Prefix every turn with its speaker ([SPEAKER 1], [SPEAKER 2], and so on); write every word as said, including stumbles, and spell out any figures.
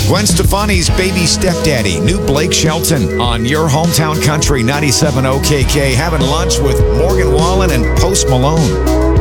[SPEAKER 1] Gwen Stefani's baby stepdaddy, new Blake Shelton, on your hometown country ninety-seven O K K, having lunch with Morgan Wallen and Post Malone.